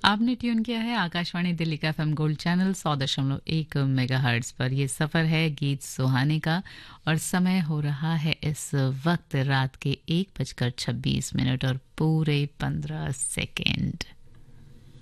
आपने ट्यून किया है आकाशवाणी दिल्ली का एफएम गोल्ड चैनल 100.1 मेगाहर्ट्ज पर। ये सफ़र है गीत सुहाने का और समय हो रहा है इस वक्त रात के 1:26 और पूरे 15 सेकेंड।